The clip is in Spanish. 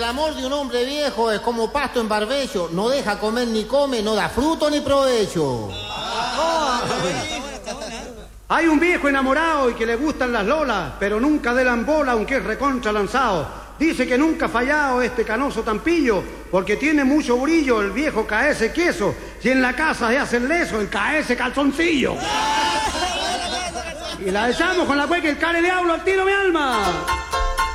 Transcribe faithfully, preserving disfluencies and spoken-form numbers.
amor de un hombre viejo es como pasto en barbecho. No deja comer ni come, no da fruto ni provecho. Hay un viejo enamorado y que le gustan las lolas, pero nunca delan bola aunque es recontra lanzado. Dice que nunca ha fallado este canoso tampillo, porque tiene mucho brillo el viejo K S queso, y en la casa se hace el leso el K S calzoncillo. Y la echamos con la cueca el care diablo al tiro mi alma.